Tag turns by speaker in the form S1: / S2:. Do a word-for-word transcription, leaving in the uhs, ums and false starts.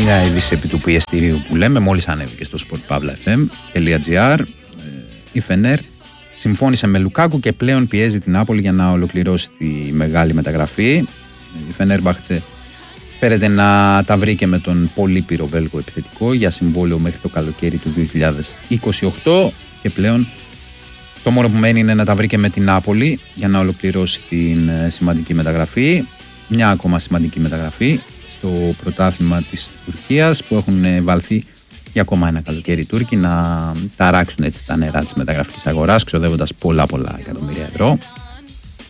S1: Μια είδηση επί του πιεστηρίου που λέμε, μόλις ανέβηκε στο sportpavlafm.gr. Η Φενέρ συμφώνησε με Λουκάκου και πλέον πιέζει την Νάπολη για να ολοκληρώσει τη μεγάλη μεταγραφή. Η Φενέρμπαχτσε φέρεται να τα βρει και με τον πολύπειρο Βέλγο επιθετικό για συμβόλαιο μέχρι το καλοκαίρι του δύο χιλιάδες είκοσι οκτώ και πλέον το μόνο που μένει είναι να τα βρει και με την Νάπολη για να ολοκληρώσει την σημαντική μεταγραφή. Μια ακόμα σημαντική μεταγραφή στο πρωτάθλημα της Τουρκίας που έχουν βαλθεί για ακόμα ένα καλοκαίρι οι Τούρκοι να ταράξουν έτσι τα νερά της μεταγραφικής αγοράς ξοδεύοντας πολλά πολλά εκατομμύρια ευρώ.